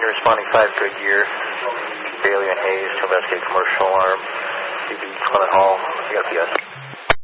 responding 5 Goodyear, Bailey and Hayes to investigate commercial alarm. CB Clement Hall, I got a PS.